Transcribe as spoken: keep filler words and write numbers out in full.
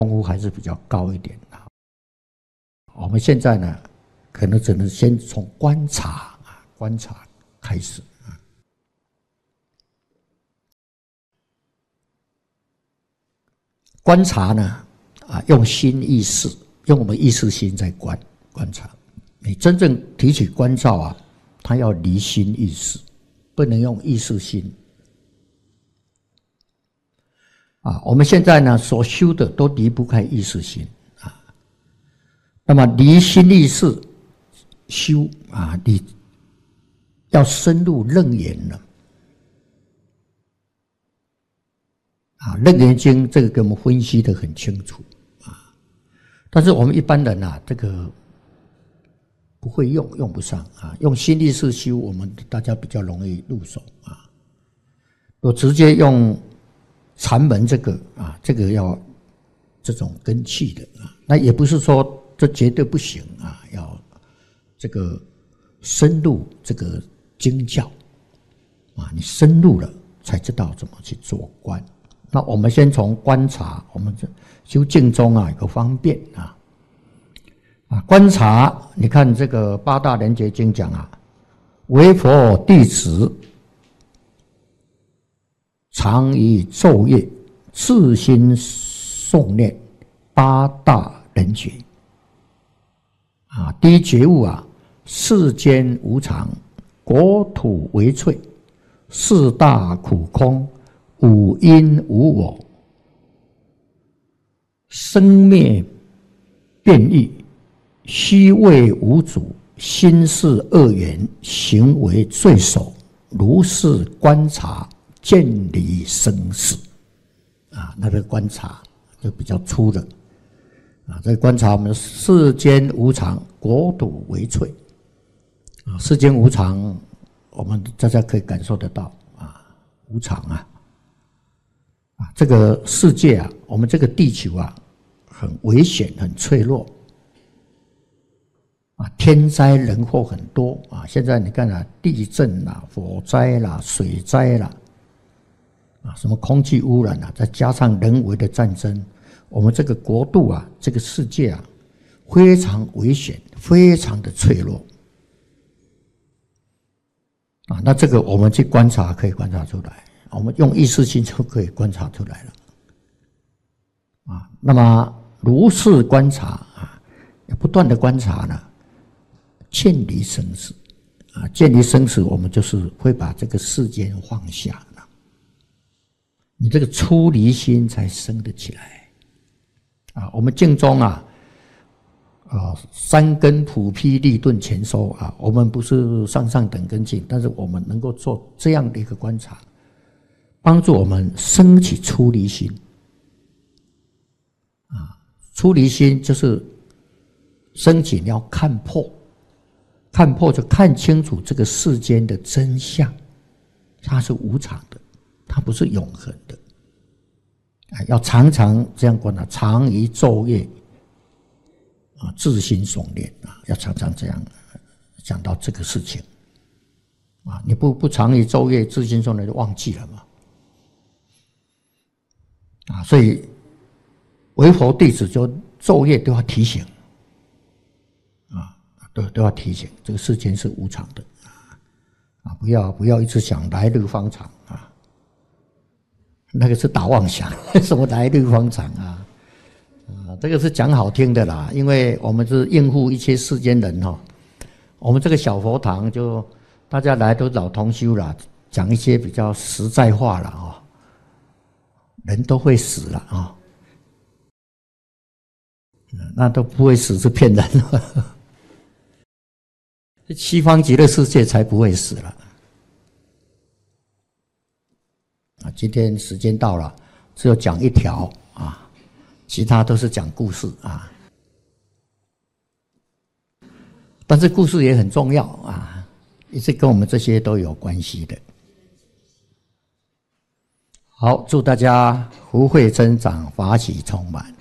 功夫还是比较高一点啊。我们现在呢，可能只能先从观察啊，观察开始啊。观察呢，啊，用心意识，用我们意识心在观观察。你真正提起观照啊，它要离心意识，不能用意识心。啊，我们现在呢所修的都离不开意识心啊。那么离心意识修啊，你要深入楞严了啊。楞严经这个给我们分析得很清楚啊，但是我们一般人啊，这个不会用，用不上啊。用心意识修，我们大家比较容易入手啊。我直接用禅门这个啊，这个要这种根器的啊，那也不是说这绝对不行啊，要这个深入这个经教啊，你深入了才知道怎么去做观。那我们先从观察，我们修净宗啊有个方便啊啊，观察，你看这个八大莲觉经讲啊，为佛弟子常以昼夜自心诵念八大莲觉啊，第一觉悟啊，世间无常，国土为脆，四大苦空，五阴无我，生灭变异，虚位无主，心事恶缘，行为罪首，如是观察，见离生死啊，那个观察就比较粗的啊。这个观察我们世间无常，国土为脆啊。世间无常，我们大家可以感受得到啊，无常啊啊，这个世界啊，我们这个地球啊，很危险，很脆弱啊，天灾人祸很多啊。现在你看啊，地震啦、火灾啦、水灾啦。啊，什么空气污染啊，再加上人为的战争，我们这个国度啊，这个世界啊，非常危险，非常的脆弱啊。那这个我们去观察，可以观察出来，我们用意识心就可以观察出来了啊。那么如是观察啊，不断的观察呢，见离生死啊，见离生死，我们就是会把这个世间放下。你这个出离心才生得起来啊！我们净宗啊，啊三根普披利钝全收啊，我们不是上上等根境，但是我们能够做这样的一个观察，帮助我们升起出离心啊！出离心就是升起，你要看破，看破就看清楚这个世间的真相，它是无常的。它不是永恒的，要常常这样观察，常于昼夜啊，自心诵念啊，要常常这样讲到这个事情啊。你不不常于昼夜自心诵念，就忘记了嘛啊。所以为佛弟子就昼夜都要提醒啊，都都要提醒，这个世间是无常的啊，不要不要一直想来日方长啊。那个是打妄想，什么来日方长啊？啊，这个是讲好听的啦，因为我们是应付一切世间人哈。我们这个小佛堂就大家来都老同修啦，讲一些比较实在话了啊。人都会死了啊，那都不会死是骗人的。西方极乐世界才不会死了。啊，今天时间到了，只有讲一条啊，其他都是讲故事啊。但是故事也很重要啊，也是跟我们这些都有关系的。好，祝大家福慧增长，法喜充满。